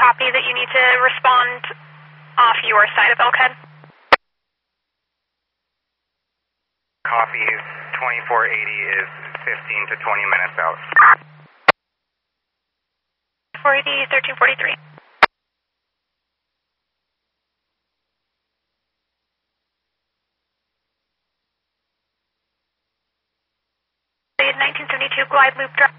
copy that you need to respond off your side of Elkhead? Copy. 2480 is 15 to 20 minutes out. 480, 1343. 1972 Glide Loop Drive.